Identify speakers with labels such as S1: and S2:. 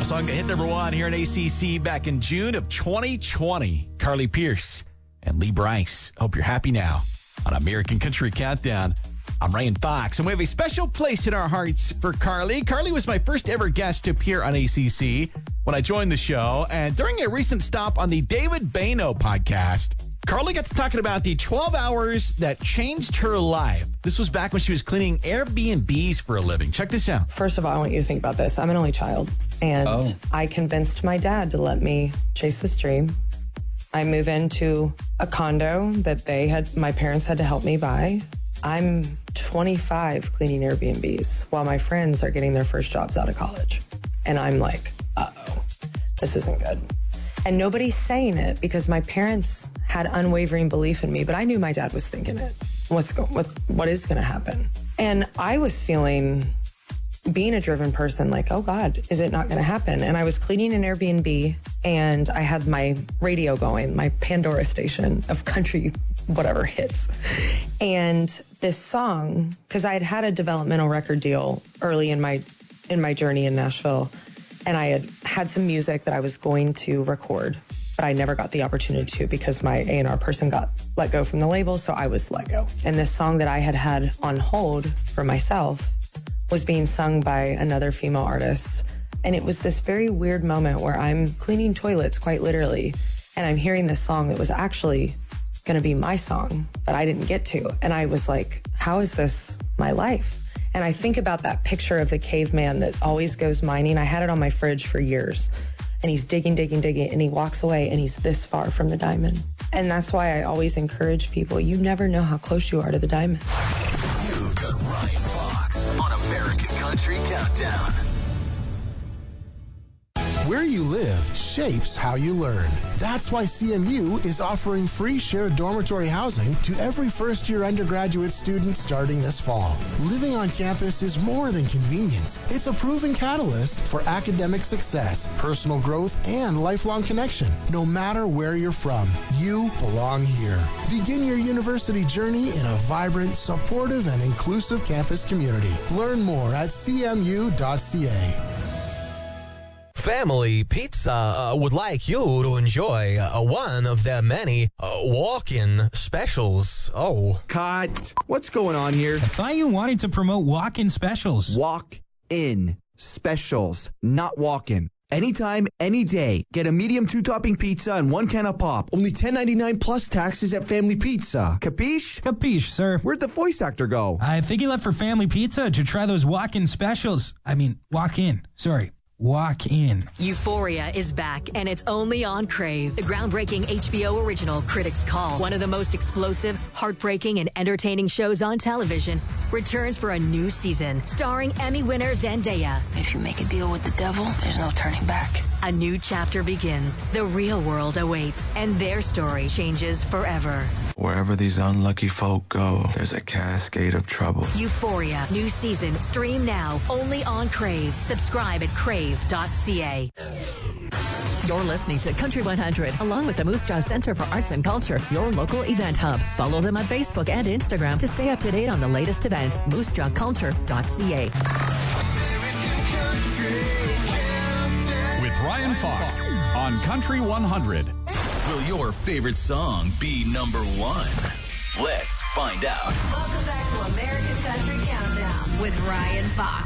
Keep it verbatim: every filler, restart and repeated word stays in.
S1: song that hit number one here in A C C back in June of twenty twenty. Carly Pearce and Lee Brice. Hope you're happy now on American Country Countdown. I'm Ryan Fox, and we have a special place in our hearts for Carly. Carly was my first ever guest to appear on A C C when I joined the show, and during a recent stop on the David Bano podcast, Carly got to talking about the twelve hours that changed her life. This was back when she was cleaning Airbnbs for a living. Check this out.
S2: First of all, I want you to think about this. I'm an only child, and oh. I convinced my dad to let me chase this dream. I move into a condo that they had, my parents had to help me buy. I'm twenty-five cleaning Airbnbs while my friends are getting their first jobs out of college. And I'm like, uh-oh, this isn't good. And nobody's saying it because my parents had unwavering belief in me, but I knew my dad was thinking it. What's go- what's, what is going to happen? And I was feeling, being a driven person, like, oh God, is it not going to happen? And I was cleaning an Airbnb, and I had my radio going, my Pandora station of country whatever hits. And this song, because I had had a developmental record deal early in my in my journey in Nashville, and I had had some music that I was going to record, but I never got the opportunity to because my A and R person got let go from the label, so I was let go. And this song that I had had on hold for myself was being sung by another female artist. And it was this very weird moment where I'm cleaning toilets, quite literally, and I'm hearing this song that was actually going to be my song, but I didn't get to. And I was like, how is this my life? And I think about that picture of the caveman that always goes mining. I had it on my fridge for years. And he's digging, digging, digging, and he walks away and he's this far from the diamond. And that's why I always encourage people, you never know how close you are to the diamond.
S3: You've got Ryan Fox on American Country Countdown.
S4: Where you live shapes how you learn. That's why C M U is offering free shared dormitory housing to every first-year undergraduate student starting this fall. Living on campus is more than convenience. It's a proven catalyst for academic success, personal growth, and lifelong connection. No matter where you're from, you belong here. Begin your university journey in a vibrant, supportive, and inclusive campus community. Learn more at c m u dot c a.
S5: Family Pizza uh, would like you to enjoy uh, one of their many uh, walk-in specials. Oh.
S6: Cut. What's going on here?
S7: I thought you wanted to promote walk-in specials.
S6: Walk-in specials, not walk-in. Anytime, any day. Get a medium two-topping pizza and one can of pop. Only ten ninety-nine plus taxes at Family Pizza. Capiche?
S7: Capiche, sir.
S6: Where'd the voice actor go?
S7: I think he left for Family Pizza to try those walk-in specials. I mean, walk-in. Sorry. Walk in.
S8: Euphoria is back, and it's only on Crave. The groundbreaking H B O original Critics' Call, one of the most explosive, heartbreaking, and entertaining shows on television, returns for a new season, starring Emmy winner Zendaya.
S9: If you make a deal with the devil, there's no turning back.
S8: A new chapter begins. The real world awaits, and their story changes forever.
S10: Wherever these unlucky folk go, there's a cascade of trouble.
S8: Euphoria, new season, stream now, only on Crave. Subscribe at crave dot c a.
S11: You're listening to Country one hundred, along with the Moose Jaw Center for Arts and Culture, your local event hub. Follow them on Facebook and Instagram to stay up to date on the latest events. moose jaw culture dot c a.
S1: With Ryan Fox on Country one hundred.
S3: Will your favorite song be number one? Let's find out.
S12: Welcome back to American Country Countdown with Ryan Fox.